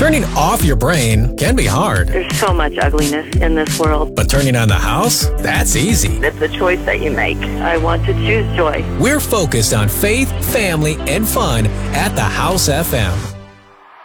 Turning off your brain can be hard, There's so much ugliness in this world. but turning on the house? That's easy. It's a choice that you make. I want to choose joy. We're focused on faith, family, and fun at the House FM.